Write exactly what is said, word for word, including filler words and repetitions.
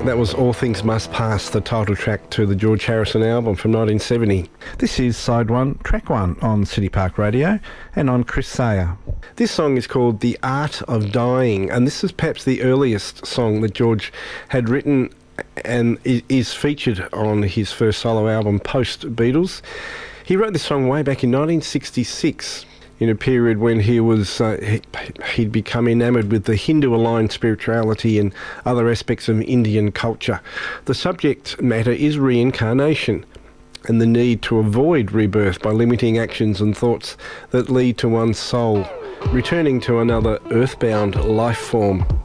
That was All Things Must Pass, the title track to the George Harrison album from nineteen seventy. This is Side one, Track one on City Park Radio and on Chris Sayer. This song is called The Art of Dying, and this is perhaps the earliest song that George had written and is featured on his first solo album, post-Beatles. He wrote this song way back in nineteen sixty-six, in a period when he was uh, he, he'd become enamoured with the Hindu-aligned spirituality and other aspects of Indian culture. The subject matter is reincarnation and the need to avoid rebirth by limiting actions and thoughts that lead to one's soul returning to another earthbound life form.